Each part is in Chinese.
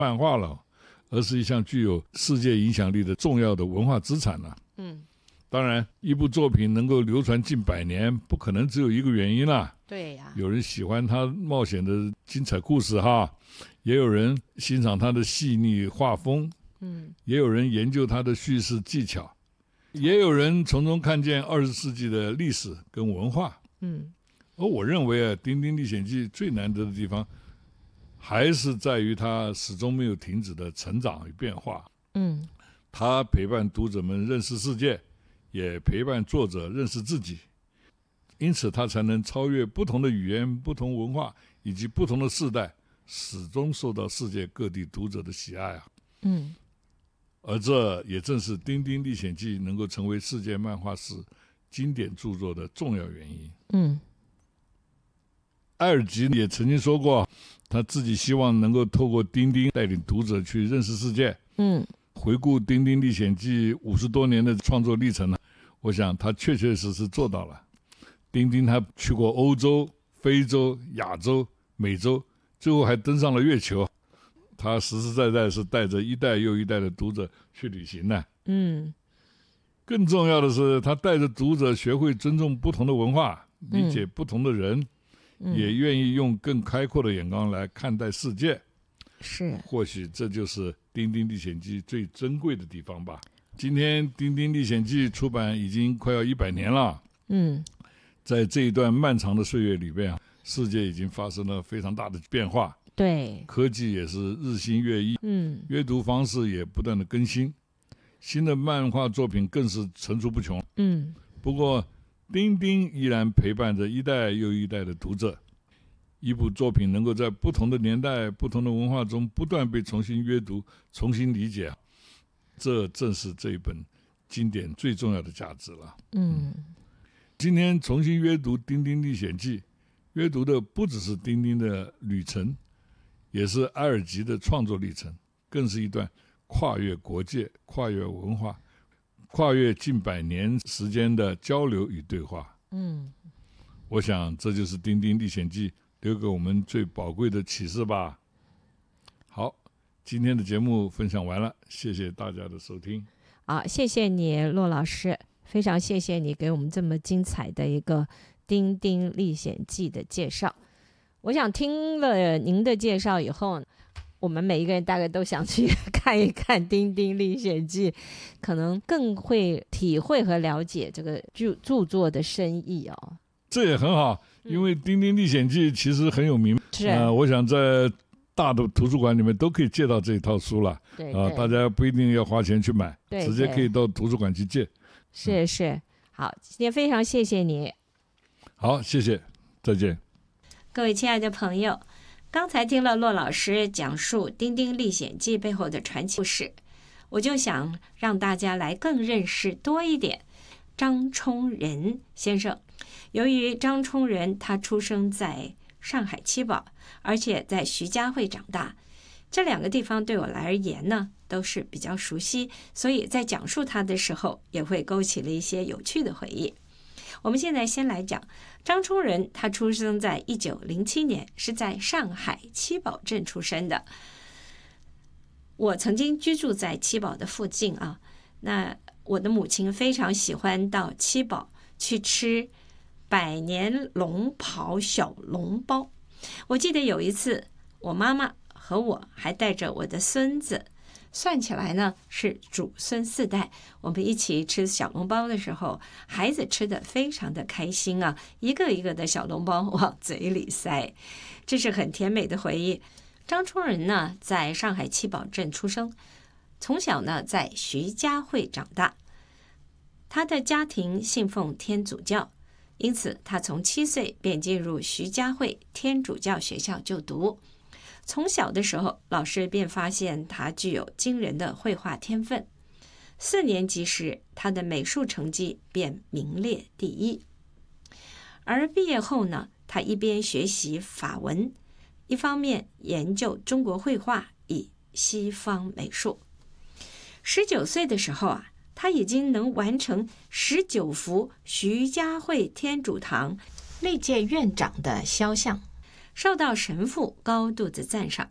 漫画了，而是一项具有世界影响力的重要的文化资产了。当然一部作品能够流传近100年，不可能只有一个原因啦。 对呀， 有人喜欢他冒险的精彩故事哈，也有人欣赏他的细腻画风，也有人研究他的叙事技巧，也有人从中看见20世纪的历史跟文化。而我认为《丁丁历险记》最难得的地方，还是在于它始终没有停止的成长与变化。它陪伴读者们认识世界，也陪伴作者认识自己，因此它才能超越不同的语言、不同文化以及不同的世代，始终受到世界各地读者的喜爱啊。而这也正是《丁丁历险记》能够成为世界漫画史经典著作的重要原因。埃尔吉也曾经说过，他自己希望能够透过丁丁带领读者去认识世界。回顾《丁丁历险记》50多年的创作历程呢，我想他确确实实做到了。丁丁他去过欧洲、非洲、亚洲、美洲，最后还登上了月球。他实实在在是带着一代又一代的读者去旅行呢。更重要的是，他带着读者学会尊重不同的文化，理解不同的人，也愿意用更开阔的眼光来看待世界。 是， 或许这就是《丁丁历险记》最珍贵的地方吧。今天《丁丁历险记》出版已经快要100年了。在这一段漫长的岁月里边，世界已经发生了非常大的变化。 对， 科技也是日新月异，阅读方式也不断的更新，新的漫画作品更是层出不穷。不过丁丁依然陪伴着一代又一代的读者。一部作品能够在不同的年代、不同的文化中不断被重新阅读、重新理解，这正是这一本经典最重要的价值了。今天重新阅读《丁丁历险记》，阅读的不只是丁丁的旅程，也是埃尔吉的创作历程，更是一段跨越国界、跨越文化、跨越近100年时间的交流与对话。我想这就是《丁丁历险记》留给我们最宝贵的启示吧。好，今天的节目分享完了，谢谢大家的收听。 好，谢谢你骆老师，非常谢谢你给我们这么精彩的一个《丁丁历险记》的介绍。我想听了您的介绍以后，我们每一个人大概都想去看一看《丁丁历险记》，可能更会体会和了解这个著作的深意哦。 这也很好，因为《丁丁历险记》其实很有名，我想在大的图书馆里面都可以借到这一套书了。大家不一定要花钱去买，直接可以到图书馆去借。 是，好，今天非常谢谢你。 好，谢谢，再见。 各位亲爱的朋友，刚才听了骆老师讲述《丁丁历险记》背后的传奇故事，我就想让大家来更认识多一点张充仁先生。由于张充仁他出生在上海七宝，而且在徐家汇长大，这2个地方对我来而言呢都是比较熟悉，所以在讲述他的时候也会勾起了一些有趣的回忆。我们现在先来讲张充仁，他出生在1907年，是在上海七宝镇出生的。我曾经居住在七宝的附近啊，那我的母亲非常喜欢到七宝去吃百年龙袍小笼包。我记得有一次，我妈妈和我还带着我的孙子，算起来呢是祖孙4代，我们一起吃小笼包的时候，孩子吃得非常的开心啊，一个一个的小笼包往嘴里塞，这是很甜美的回忆。张充仁呢在上海七宝镇出生，从小呢在徐家汇长大。他的家庭信奉天主教，因此他从7岁便进入徐家汇天主教学校就读。从小的时候，老师便发现他具有惊人的绘画天分。4年级时，他的美术成绩便名列第1。而毕业后呢，他一边学习法文，一方面研究中国绘画与西方美术。19岁的时候啊，他已经能完成19幅徐家汇天主堂历届院长的肖像，受到神父高度的赞赏，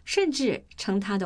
甚至称他的